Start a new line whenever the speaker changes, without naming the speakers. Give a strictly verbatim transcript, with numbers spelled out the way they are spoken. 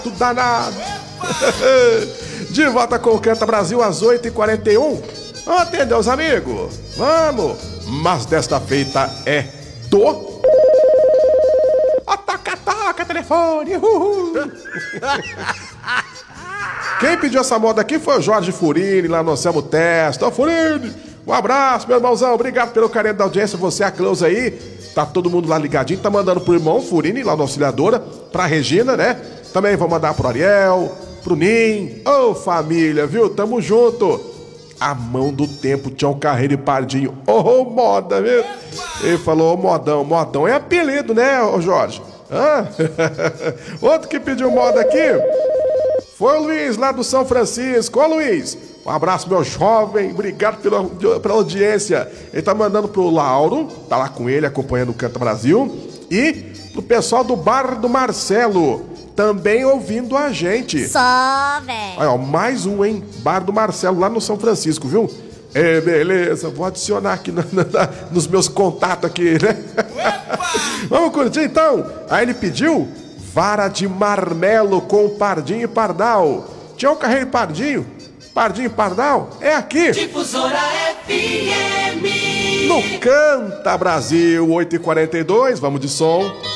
danado. De volta com o Canta Brasil às oito e quarenta e um. Atendeu os amigos? Vamos! Mas desta feita é do... Ataca, ataca, telefone! Uhul. Quem pediu essa moda aqui foi o Jorge Furini, lá no Anselmo Testa. Ô, Furini, um abraço, meu irmãozão. Obrigado pelo carinho da audiência. Você, a Cleusa aí. Tá todo mundo lá ligadinho. Tá mandando pro irmão Furini, lá no Auxiliadora. Pra Regina, né? Também vou mandar pro Ariel, pro Nin. Ô, oh, família, viu? Tamo junto. A mão do tempo, Tião Carreiro e Pardinho. Ô, oh, moda, viu? Ele falou, ô, modão. Modão é apelido, né, ô Jorge? Hã? Outro que pediu moda aqui foi o Luiz, lá do São Francisco. Ô, Luiz, um abraço, meu jovem. Obrigado pela, pela audiência. Ele tá mandando pro Lauro, tá lá com ele, acompanhando o Canta Brasil. E pro pessoal do Bar do Marcelo, também ouvindo a gente.
Só, velho.
Olha, ó, mais um, hein? Bar do Marcelo, lá no São Francisco, viu? É, beleza. Vou adicionar aqui na, na, nos meus contatos aqui, né? Vamos curtir, então? Aí ele pediu Vara de Marmelo com Pardinho e Pardal. Tião Carreiro e Pardinho. Pardinho e Pardal é aqui.
Difusora F M.
No Canta Brasil, oito e quarenta e dois. Vamos de som.